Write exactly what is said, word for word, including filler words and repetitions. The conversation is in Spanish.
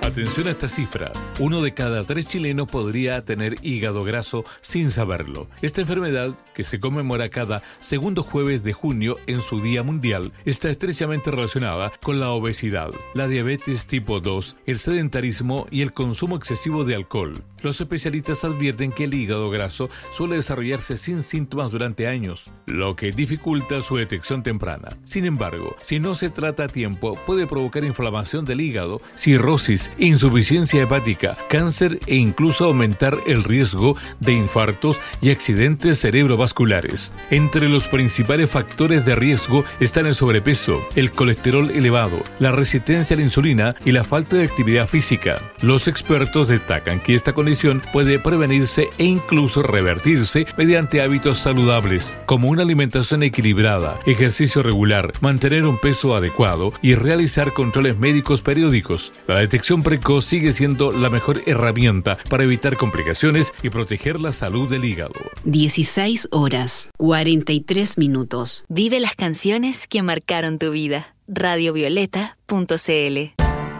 Atención a esta cifra. Uno de cada tres chilenos podría tener hígado graso sin saberlo. Esta enfermedad, que se conmemora cada segundo jueves de junio en su Día Mundial, está estrechamente relacionada con la obesidad, la diabetes tipo dos, el sedentarismo y el consumo excesivo de alcohol. Los especialistas advierten que el hígado graso suele desarrollarse sin síntomas durante años, lo que dificulta su detección temprana. Sin embargo, si no se trata a tiempo, puede provocar inflamación del hígado, cirrosis, insuficiencia hepática, cáncer e incluso aumentar el riesgo de infartos y accidentes cerebrovasculares. Entre los principales factores de riesgo están el sobrepeso, el colesterol elevado, la resistencia a la insulina y la falta de actividad física. Los expertos destacan que esta condición puede prevenirse e incluso revertirse mediante hábitos saludables, como una alimentación equilibrada, ejercicio regular, mantener un peso adecuado y realizar controles médicos periódicos. La detección precoz sigue siendo la mejor herramienta para evitar complicaciones y proteger la salud del hígado. dieciséis horas, cuarenta y tres minutos. Vive las canciones que marcaron tu vida. radio violeta punto c l